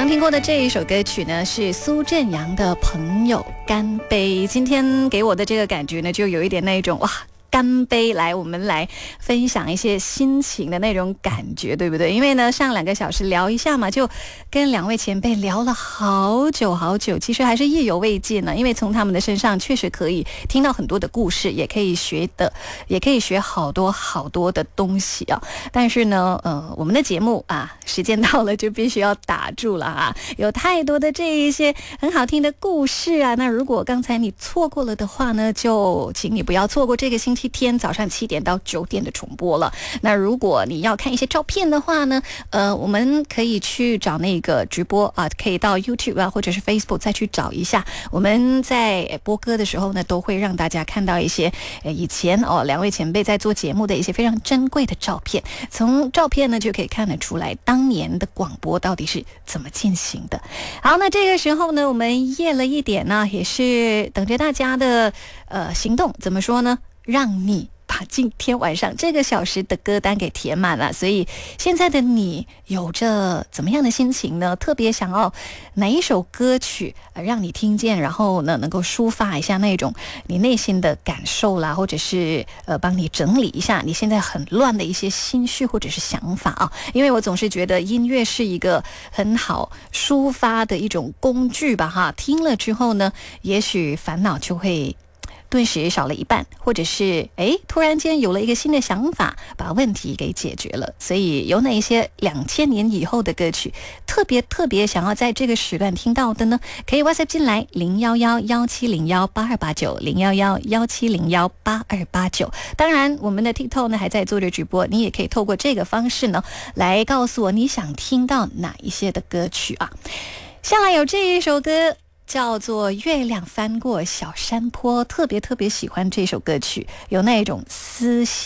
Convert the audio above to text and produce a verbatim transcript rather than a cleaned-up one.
刚听过的这一首歌曲呢，是苏振阳的《朋友干杯》。今天给我的这个感觉呢，就有一点那种哇。干杯，来，我们来分享一些心情的那种感觉，对不对？因为呢，上两个小时聊一下嘛，就跟两位前辈聊了好久好久，其实还是意犹未尽呢。因为从他们的身上确实可以听到很多的故事，也可以学的，也可以学好多好多的东西啊。但是呢，呃，我们的节目啊，时间到了就必须要打住了啊，有太多的这一些很好听的故事啊。那如果刚才你错过了的话呢，就请你不要错过这个星期天早上七点到九点的重播了。那如果你要看一些照片的话呢，呃，我们可以去找那个直播啊，可以到 YouTube 啊或者是 Facebook 再去找一下。我们在播歌的时候呢，都会让大家看到一些呃以前哦两位前辈在做节目的一些非常珍贵的照片。从照片呢就可以看得出来当年的广播到底是怎么进行的。好，那这个时候呢，我们夜了一点呢，也是等着大家的呃行动。怎么说呢？让你把今天晚上这个小时的歌单给填满了。所以现在的你有着怎么样的心情呢？特别想要哪一首歌曲、呃、让你听见，然后呢能够抒发一下那种你内心的感受啦，或者是呃帮你整理一下你现在很乱的一些心绪或者是想法啊。因为我总是觉得音乐是一个很好抒发的一种工具吧哈，听了之后呢，也许烦恼就会顿时少了一半，或者是诶突然间有了一个新的想法，把问题给解决了。所以有哪一些两千年以后的歌曲特别特别想要在这个时段听到的呢？可以 WhatsApp 进来零一一一七零一八二八九 零一一一七零一八二八九。当然我们的 TikTok 呢还在做着直播，你也可以透过这个方式呢来告诉我你想听到哪一些的歌曲啊。下来有这一首歌叫做《月亮翻过小山坡》，特别特别喜欢这首歌曲，有那种思乡